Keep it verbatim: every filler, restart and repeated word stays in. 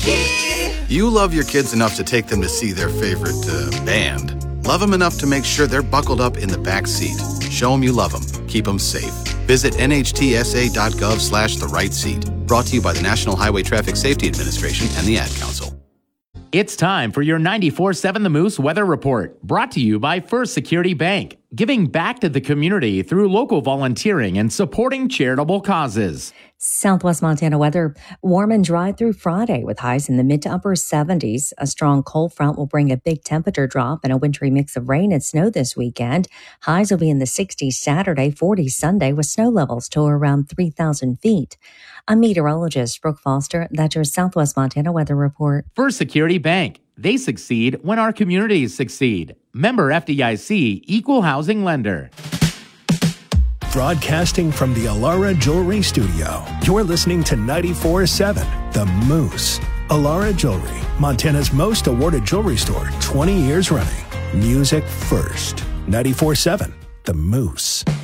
You love your kids enough to take them to see their favorite uh, band. Love them enough to make sure they're buckled up in the back seat. Show them you love them. Keep them safe. Visit nhtsa.gov slash the right seat. Brought to you by the National Highway Traffic Safety Administration and the Ad Council. It's time for your ninety-four seven The Moose Weather Report, brought to you by First Security Bank, giving back to the community through local volunteering and supporting charitable causes. Southwest Montana weather, warm and dry through Friday with highs in the mid to upper seventies. A strong cold front will bring a big temperature drop and a wintry mix of rain and snow this weekend. Highs will be in the sixties Saturday, forties Sunday with snow levels to around three thousand feet. I'm meteorologist Brooke Foster. That's your Southwest Montana weather report. First Security Bank. They succeed when our communities succeed. Member F D I C, Equal Housing Lender. Broadcasting from the Alara Jewelry Studio, you're listening to ninety-four seven The Moose. Alara Jewelry, Montana's most awarded jewelry store, twenty years running. Music first. ninety-four seven The Moose.